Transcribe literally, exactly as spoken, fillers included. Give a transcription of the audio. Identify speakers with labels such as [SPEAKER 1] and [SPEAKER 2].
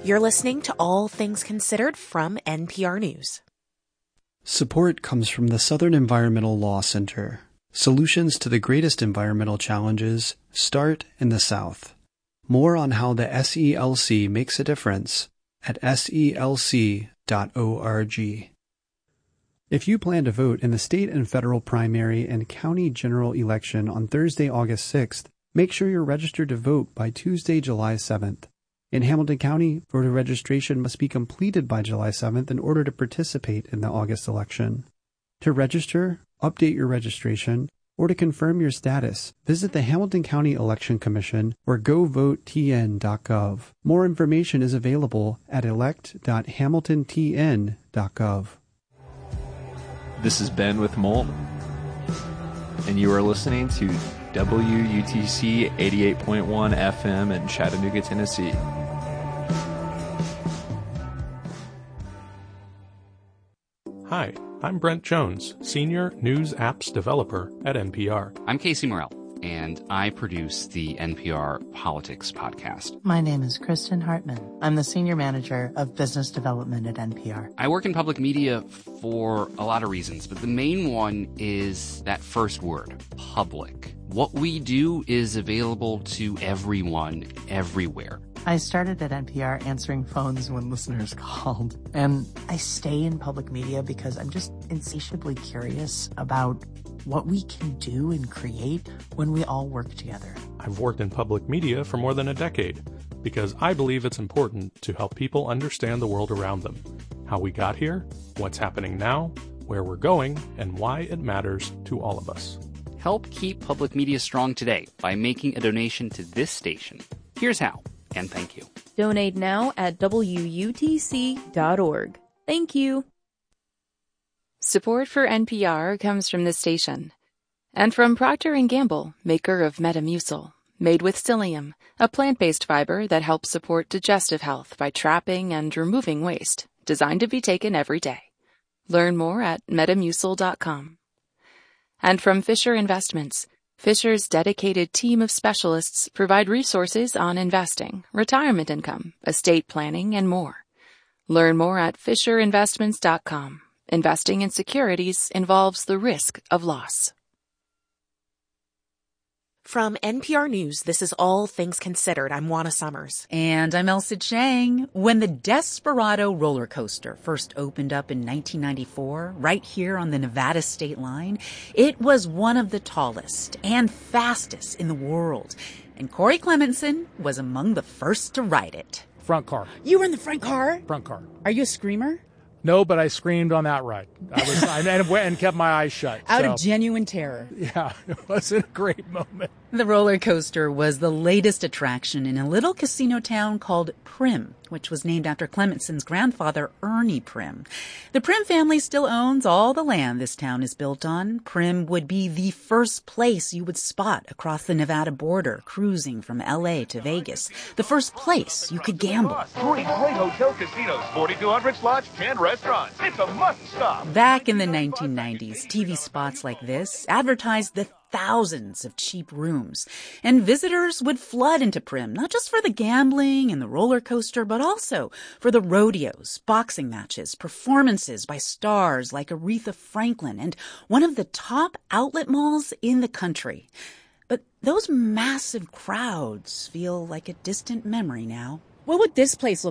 [SPEAKER 1] You're listening to All Things Considered from N P R News.
[SPEAKER 2] Support comes from the Southern Environmental Law Center. Solutions to the greatest environmental challenges start in the South. More on how the S E L C makes a difference at S E L C dot org. If you plan to vote in the state and federal primary and county general election on Thursday, August sixth, make sure you're registered to vote by Tuesday, July seventh. In Hamilton County, voter registration must be completed by July seventh in order to participate in the August election. To register, update your registration, or to confirm your status, visit the Hamilton County Election Commission or go vote T N dot gov. More information is available at elect dot hamilton t n dot gov.
[SPEAKER 3] This is Ben with Molt, and you are listening to W U T C eighty-eight point one F M in Chattanooga, Tennessee.
[SPEAKER 4] Hi, I'm Brent Jones, Senior News Apps Developer at N P R.
[SPEAKER 5] I'm Casey Morrell, and I produce the N P R Politics Podcast.
[SPEAKER 6] My name is Kristen Hartman. I'm the Senior Manager of Business Development at N P R.
[SPEAKER 5] I work in public media for a lot of reasons, but the main one is that first word, public. What we do is available to everyone, everywhere.
[SPEAKER 6] I started at N P R answering phones when listeners called, and I stay in public media because I'm just insatiably curious about what we can do and create when we all work together.
[SPEAKER 4] I've worked in public media for more than a decade because I believe it's important to help people understand the world around them, how we got here, what's happening now, where we're going, and why it matters to all of us.
[SPEAKER 5] Help keep public media strong today by making a donation to this station. Here's how, and thank you.
[SPEAKER 7] Donate now at W U T C dot org. Thank you.
[SPEAKER 8] Support for N P R comes from this station and from Procter and Gamble, maker of Metamucil, made with psyllium, a plant-based fiber that helps support digestive health by trapping and removing waste, designed to be taken every day. Learn more at metamucil dot com. And from Fisher Investments, Fisher's dedicated team of specialists provide resources on investing, retirement income, estate planning, and more. Learn more at fisher investments dot com. Investing in securities involves the risk of loss.
[SPEAKER 1] From N P R News, this is All Things Considered. I'm Juana Summers.
[SPEAKER 9] And I'm Elsa Chang. When the Desperado roller coaster first opened up in nineteen ninety-four, right here on the Nevada state line, it was one of the tallest and fastest in the world. And Corey Clementson was among the first to ride it.
[SPEAKER 10] Front car.
[SPEAKER 11] You were in the front car?
[SPEAKER 10] Front car.
[SPEAKER 11] Are you a screamer?
[SPEAKER 10] No, but I screamed on that ride. I was, I, and, and kept my eyes shut.
[SPEAKER 11] Out
[SPEAKER 10] so.
[SPEAKER 11] of genuine terror.
[SPEAKER 10] Yeah, it was a great moment.
[SPEAKER 9] The roller coaster was the latest attraction in a little casino town called Primm, which was named after Clemenson's grandfather, Ernie Primm. The Primm family still owns all the land this town is built on. Primm would be the first place you would spot across the Nevada border, cruising from L A to Vegas. The first place you could gamble.
[SPEAKER 12] Three great hotel casinos, forty-two hundred slots, ten restaurants. It's a must-stop.
[SPEAKER 9] Back in the nineteen nineties, T V spots like this advertised the thousands of cheap rooms, and visitors would flood into Primm, not just for the gambling and the roller coaster, but also for the rodeos, boxing matches, performances by stars like Aretha Franklin, and one of the top outlet malls in the country. But those massive crowds feel like a distant memory now.
[SPEAKER 11] What would this place look